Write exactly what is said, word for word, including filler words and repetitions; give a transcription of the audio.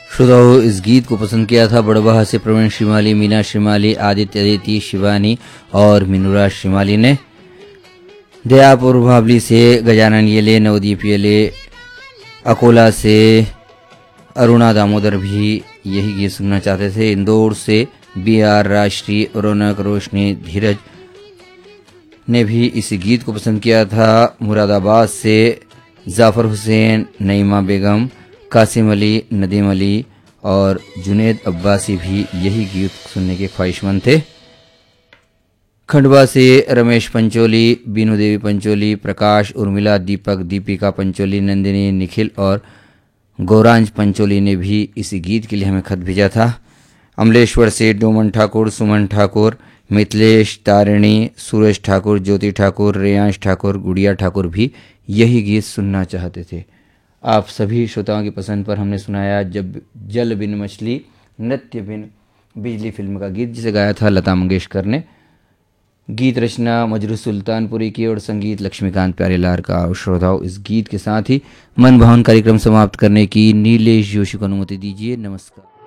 श्रोताओं, इस गीत को पसंद किया था बड़वाह से प्रवीण श्रीमाली, मीना श्रीमाली, आदित्य अदिति, शिवानी और मिनुरा श्रीमाली ने। दयापुर भावली से गजानन येले, नवदीप येले, अकोला से अरुणा दामोदर भी यही गीत सुनना चाहते थे। इंदौर से बी आर राष्ट्रीय, रौनक, रोशनी, धीरज ने भी इस गीत को पसंद किया था। मुरादाबाद से जाफर हुसैन, नईमा बेगम, कासिम अली, नदीम अली और जुनेद अब्बासी भी यही गीत सुनने के ख्वाहिशमंद थे। खंडवा से रमेश पंचोली, बीनू देवी पंचोली, प्रकाश, उर्मिला, दीपक, दीपिका पंचोली, नंदिनी, निखिल और गौरांज पंचोली ने भी इस गीत के लिए हमें खत भेजा था। अमलेश्वर से डोमन ठाकुर, सुमन ठाकुर, मिथिलेश, तारिणी, सुरेश ठाकुर, ज्योति ठाकुर, रेयांश ठाकुर, गुड़िया ठाकुर भी यही गीत सुनना चाहते थे। आप सभी श्रोताओं की पसंद पर हमने सुनाया जब जल बिन मछली नृत्य बिन बिजली फिल्म का गीत, जिसे गाया था लता मंगेशकर ने। गीत रचना मजरू सुल्तानपुरी की और संगीत लक्ष्मीकांत प्यारेलाल का। श्रोताओं, इस गीत के साथ ही मन भावन कार्यक्रम समाप्त करने की नीलेश जोशी को अनुमति दीजिए। नमस्कार।